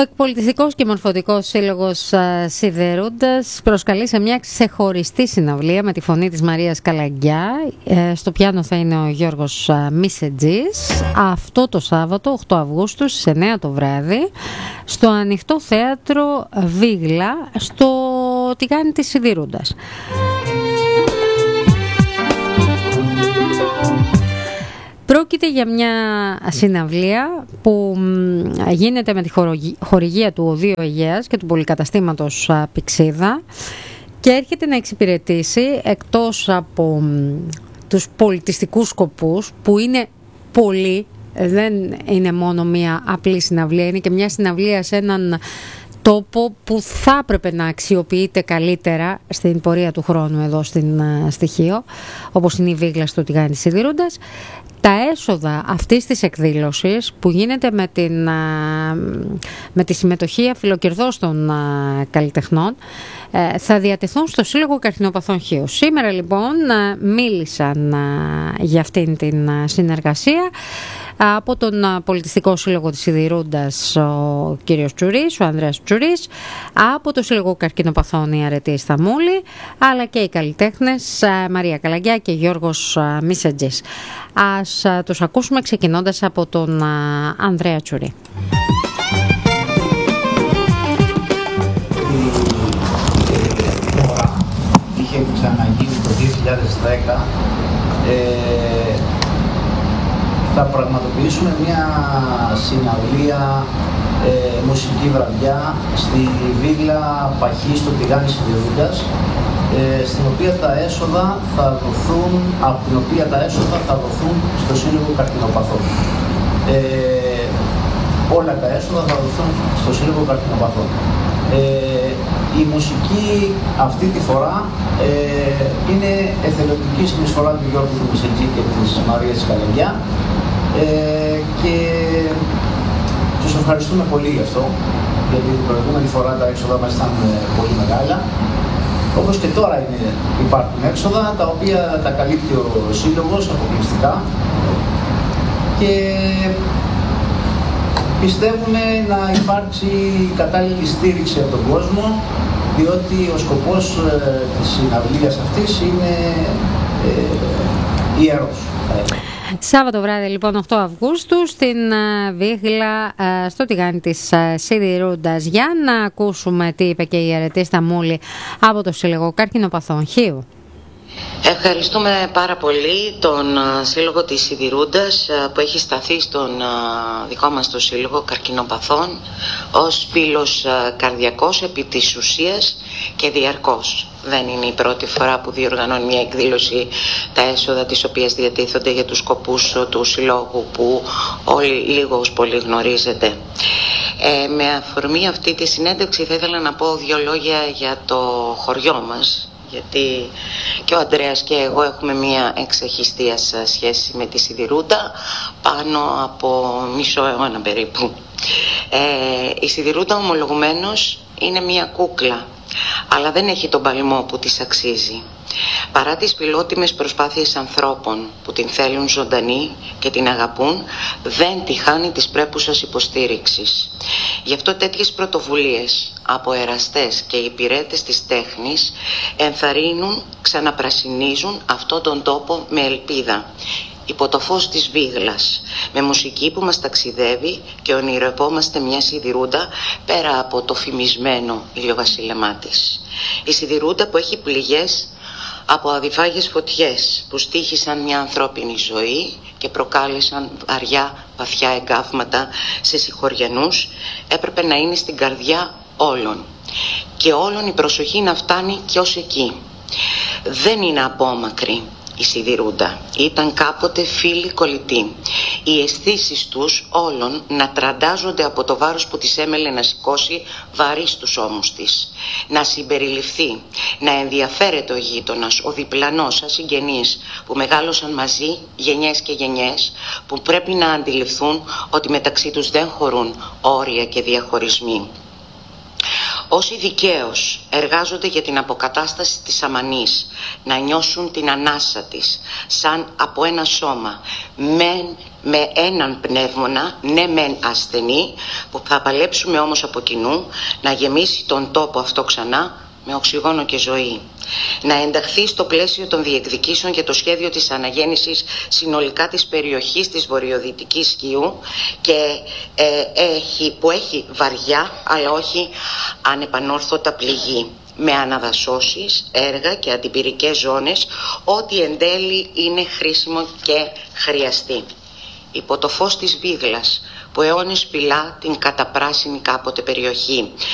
Εκπολιτιστικός και Μορφωτικός Σύλλογος Σιδηρούντας προσκαλεί σε μια ξεχωριστή συναυλία με τη φωνή της Μαρίας Καλαγκιά. Στο πιάνο θα είναι ο Γιώργος Μισετζής. Αυτό το Σάββατο, 8 Αυγούστου, στις 9 το βράδυ, στο Ανοιχτό Θέατρο Βίγλα, στο τηγάνι της Σιδηρούντας. Πρόκειται για μια συναυλία που γίνεται με τη χορηγία του Οδείου Αιγαίας και του πολυκαταστήματος Πυξίδα και έρχεται να εξυπηρετήσει, εκτός από τους πολιτιστικούς σκοπούς που είναι πολλοί, δεν είναι μόνο μια απλή συναυλία, είναι και μια συναυλία σε έναν τόπο που θα έπρεπε να αξιοποιείται καλύτερα στην πορεία του χρόνου εδώ στην Στοιχείο, όπως είναι η Βίγλα στο τηγάνι της Σιδηρούντας. Τα έσοδα αυτής της εκδήλωσης που γίνεται με τη συμμετοχή αφιλοκερδών καλλιτεχνών θα διατεθούν στο Σύλλογο Καρκινοπαθών Χίου. Σήμερα λοιπόν μίλησαν για αυτήν την συνεργασία από τον Πολιτιστικό Σύλλογο της Σιδηρούντας ο κύριος Τσουρής, ο Ανδρέας Τσουρής, από το Σύλλογο Καρκινοπαθών η Αρετή Σταμούλη, αλλά και οι καλλιτέχνες Μαρία Καλαγκιά και Γιώργος Μισετζής. Ας τους ακούσουμε ξεκινώντας από τον Ανδρέα Τσουρή. Είχε ξαναγίνει το 2010. Θα πραγματοποιήσουμε μια συναυλία μουσική βραδιά στη Βίγλα Παχή στο τηγάνι Σιδηρούντας, στην οποία τα έσοδα θα δοθούν στο Σύλλογο Καρκινοπαθών. Όλα τα έσοδα θα δοθούν στο Σύλλογο Καρκινοπαθών. Η μουσική αυτή τη φορά είναι εθελοντική συνεισφορά του Γιώργου του Μισετζή και της Μαρίας Καλαγκιά και τους ευχαριστούμε πολύ γι' αυτό, γιατί την προηγούμενη φορά τα έξοδα μας ήταν πολύ μεγάλα. Όπως και τώρα υπάρχουν έξοδα τα οποία τα καλύπτει ο Σύλλογος αποκλειστικά και πιστεύουμε να υπάρξει κατάλληλη στήριξη από τον κόσμο, διότι ο σκοπός της συναυλίας αυτής είναι ιερός. Σάββατο βράδυ λοιπόν 8 Αυγούστου στην Βίγλα στο τηγάνι της Σιδηρούντας. Για να ακούσουμε τι είπε και η Αρετή Σταμούλη από το Σύλλογο Καρκινοπαθών Χίου. Ευχαριστούμε πάρα πολύ τον Σύλλογο της Σιδηρούντας που έχει σταθεί στον δικό μας το Σύλλογο Καρκινοπαθών ως φίλος καρδιακός επί της ουσίας και διαρκώς. Δεν είναι η πρώτη φορά που διοργανώνει μια εκδήλωση τα έσοδα της οποίας διατίθονται για τους σκοπούς του Συλλόγου που όλοι λίγος πολύ γνωρίζετε. Με αφορμή αυτή τη συνέντευξη θα ήθελα να πω δύο λόγια για το χωριό μας, γιατί και ο Ανδρέας και εγώ έχουμε μια εξεχιστίας σχέση με τη Σιδηρούντα πάνω από μισό αιώνα περίπου. Η Σιδηρούντα ομολογουμένως είναι μια κούκλα, αλλά δεν έχει τον παλμό που της αξίζει. Παρά τις φιλότιμες προσπάθειες ανθρώπων που την θέλουν ζωντανή και την αγαπούν, δεν τη χάνει της πρέπουσας υποστήριξης. Γι' αυτό τέτοιες πρωτοβουλίες από εραστές και υπηρέτες της τέχνης ενθαρρύνουν, ξαναπρασινίζουν αυτόν τον τόπο με ελπίδα, υπό το φως της Βίγλας, με μουσική που μας ταξιδεύει και ονειρευόμαστε μια Σιδηρούντα πέρα από το φημισμένο ηλιοβασίλεμά της. Η Σιδηρούντα που έχει πληγές από αδιφάγες φωτιές που στοίχησαν μια ανθρώπινη ζωή και προκάλεσαν βαριά βαθιά εγκάβματα σε συγχωριανούς, έπρεπε να είναι στην καρδιά όλων και όλων η προσοχή να φτάνει και ως εκεί. Δεν είναι απόμακρη η Σιδηρούντα, ήταν κάποτε φίλοι κολλητοί. Οι αισθήσεις τους όλων να τραντάζονται από το βάρος που της έμελε να σηκώσει βαρύ στους ώμους της. Να συμπεριληφθεί, να ενδιαφέρεται ο γείτονας, ο διπλανός, σαν συγγενείς που μεγάλωσαν μαζί γενιές και γενιές, που πρέπει να αντιληφθούν ότι μεταξύ τους δεν χωρούν όρια και διαχωρισμοί. Όσοι δικαίως εργάζονται για την αποκατάσταση της αμανής, να νιώσουν την ανάσα της σαν από ένα σώμα, με έναν πνεύμονα, ναι μεν ασθενή, που θα παλέψουμε όμως από κοινού να γεμίσει τον τόπο αυτό ξανά με οξυγόνο και ζωή. Να ενταχθεί στο πλαίσιο των διεκδικήσεων για το σχέδιο της αναγέννησης συνολικά της περιοχής της βορειοδυτικής Σκιού και που έχει βαριά αλλά όχι ανεπανόρθωτα πληγή, με αναδασώσεις, έργα και αντιπυρικές ζώνες, ό,τι εν τέλει είναι χρήσιμο και χρειαστεί. Υπό το φως της Βίγλας που αιώνες πυλά την καταπράσινη κάποτε περιοχή,